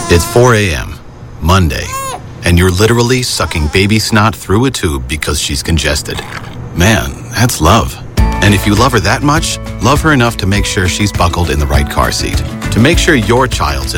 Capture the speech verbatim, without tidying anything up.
It's four a.m., Monday, and you're literally sucking baby snot through a tube because she's congested. Man, that's love. And if you love her that much, love her enough to make sure she's buckled in the right car seat. To make sure your child's